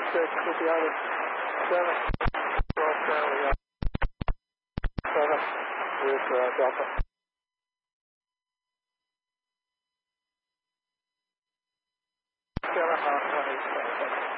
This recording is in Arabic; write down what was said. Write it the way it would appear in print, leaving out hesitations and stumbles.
6 with the other 7, 12 Charlie, 7 with Delta. Seven on 27.